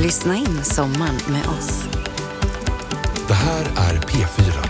Lyssna in sommaren med oss. Det här är P4.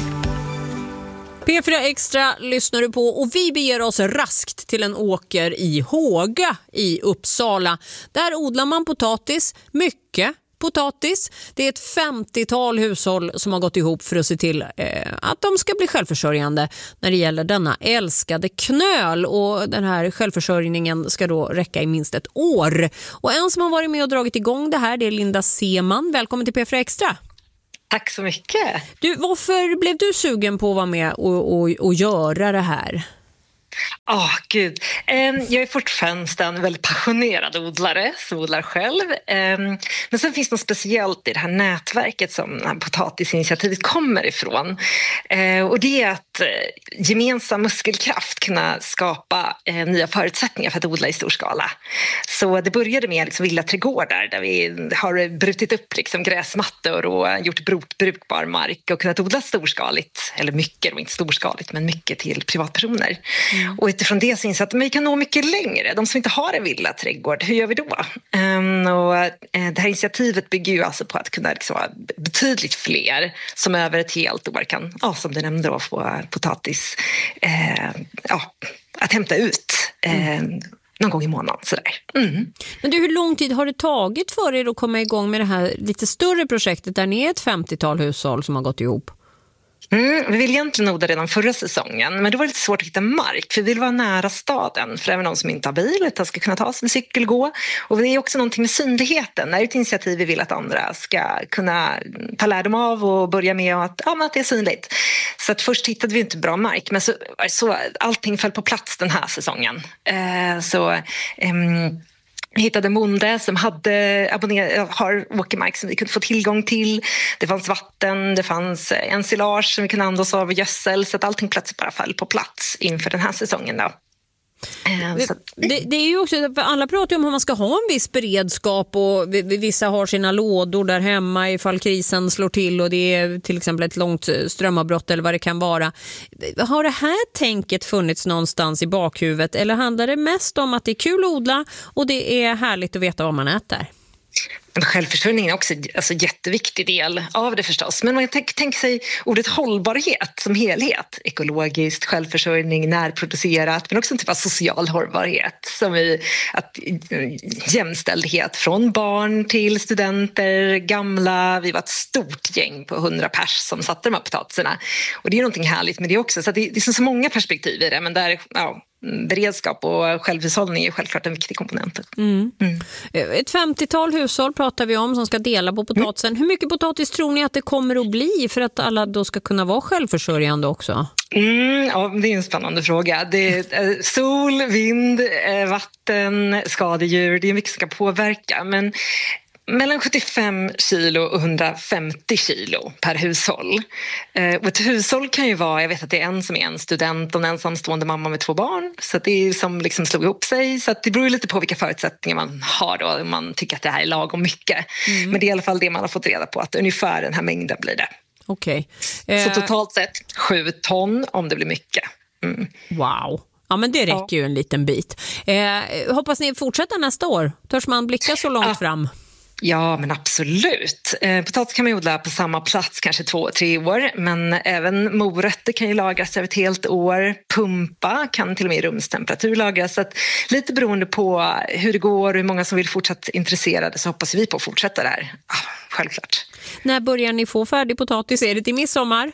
P4 Extra lyssnar du på och vi beger oss raskt till en åker i Håga i Uppsala. Där odlar man potatis, mycket potatis. Det är ett 50-tal hushåll som har gått ihop för att se till att de ska bli självförsörjande när det gäller denna älskade knöl. Och den här självförsörjningen ska då räcka i minst ett år. Och en som har varit med och dragit igång det här, det är Linda Seman. Välkommen till P4 Extra. Tack så mycket. Du, varför blev du sugen på att vara med och göra det här? Gud. Jag är fortfarande en väldigt passionerad odlare som odlar själv. Men sen finns det något speciellt i det här nätverket som det här potatisinitiativet kommer ifrån. Och det är att gemensam muskelkraft kunna skapa nya förutsättningar för att odla i stor skala. Så det började med liksom villaträdgårdar där vi har brutit upp liksom gräsmattor och gjort brukbar mark och kunnat odla storskaligt, eller mycket, inte storskaligt men mycket till privatpersoner. Och utifrån det så inser att vi kan nå mycket längre. De som inte har en villaträdgård, hur gör vi då? Det här initiativet bygger ju alltså på att kunna liksom ha betydligt fler som över ett helt år kan, som du nämnde, då, få potatis att hämta ut någon gång i månaden. Sådär. Men du, hur lång tid har det tagit för er att komma igång med det här lite större projektet där ni är ett 50-tal hushåll som har gått ihop? Vi vill egentligen odla redan förra säsongen, men det var lite svårt att hitta mark för vi vill vara nära staden för även de som inte har bil utan ska kunna ta sig med cykel, gå. Och det är också någonting med synligheten. Det är ett initiativ vi vill att andra ska kunna ta lärdom av och börja med att det är synligt. Så att först hittade vi inte bra mark, men så allting föll på plats den här säsongen. Vi hittade en bonde som har åkermark som vi kunde få tillgång till. Det fanns vatten, det fanns ensilage som vi kunde använda oss av och gödsel. Så att allting plötsligt bara föll på plats inför den här säsongen då. Det är ju också, alla pratar ju om hur man ska ha en viss beredskap och vissa har sina lådor där hemma ifall krisen slår till och det är till exempel ett långt strömavbrott eller vad det kan vara. Har det här tänket funnits någonstans i bakhuvudet eller handlar det mest om att det är kul att odla och det är härligt att veta vad man äter? Självförsörjningen är också en jätteviktig del av det förstås. Men man tänker sig ordet hållbarhet som helhet. Ekologiskt, självförsörjning, närproducerat. Men också en typ av social hållbarhet. Som jämställdhet från barn till studenter, gamla. Vi var ett stort gäng på 100 pers som satte de här potatisarna. Och det är någonting härligt med det också. Så det är så många perspektiv i det. Men där, beredskap och självhushållning är självklart en viktig komponent. Ett 50-tal hushåll pratar vi om som ska dela på potatisen. Hur mycket potatis tror ni att det kommer att bli för att alla då ska kunna vara självförsörjande också? Det är en spännande fråga. Det är sol, vind, vatten, skadedjur. Det är mycket som ska påverka. Men mellan 75 kilo och 150 kilo per hushåll. Och ett hushåll kan ju vara, jag vet att det är en som är en student och en ensamstående mamma med 2 barn. Så att det är som liksom slog ihop sig. Så att det beror lite på vilka förutsättningar man har då. Om man tycker att det här är lagom mycket. Men det är i alla fall det man har fått reda på, att ungefär den här mängden blir det. Okej. Så totalt sett 7 ton om det blir mycket. Wow. Ja, men det räcker ju en liten bit. Hoppas ni fortsätter nästa år. Törs man blicka så långt fram? Ja, men absolut. Potatis kan man odla på samma plats kanske 2-3 år. Men även morötter kan ju lagras över ett helt år. Pumpa kan till och med i rumstemperatur lagras. Så att lite beroende på hur det går och hur många som vill fortsätta intresserade så hoppas vi på att fortsätta där. Självklart. När börjar ni få färdig potatis? Är det till midsommar?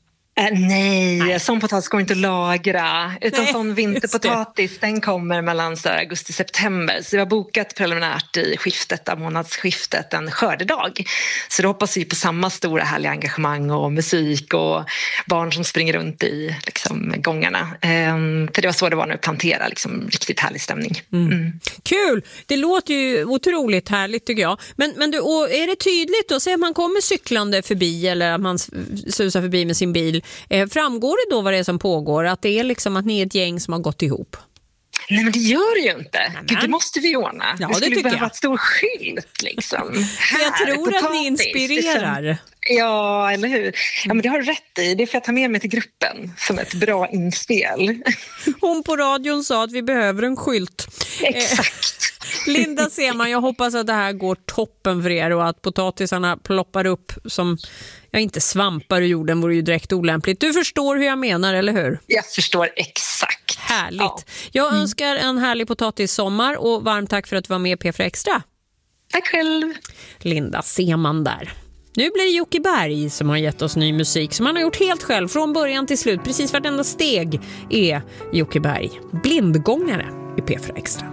Nej, sån potatis går inte att lagra. Utan sån vinterpotatis, den kommer mellan augusti-september. Så vi har bokat preliminärt i månadsskiftet en skördedag. Så då hoppas vi på samma stora härliga engagemang och musik och barn som springer runt i liksom, gångarna. För det var så det var när vi planterade, liksom, riktigt härlig stämning. Kul! Det låter ju otroligt härligt tycker jag. Men du, och är det tydligt då? Säg att man kommer cyklande förbi eller att man susar förbi med sin bil. Framgår det då vad det är som pågår? Att det är liksom att ni är ett gäng som har gått ihop? Nej, men det gör det ju inte. Gud, det måste vi ordna. Ja, vi skulle det behöva ett stor skylt liksom. Jag tror att ni inspirerar. Ja, eller hur? Ja, men det har du rätt i. Det är för att ta med mig till gruppen som ett bra inspel. Hon på radion sa att vi behöver en skylt. Exakt. Linda Seeman, jag hoppas att det här går toppen för er och att potatisarna ploppar upp som, inte svampar ur jorden, vore ju direkt olämpligt. Du förstår hur jag menar, eller hur? Jag förstår exakt. Härligt. Ja. Jag önskar en härlig potatissommar och varmt tack för att du var med P4 Extra. Tack själv. Linda Seeman där. Nu blir det Jocke Berg som har gett oss ny musik som han har gjort helt själv från början till slut. Precis vartenda steg är Jocke Berg. Blindgångare i P4 Extra.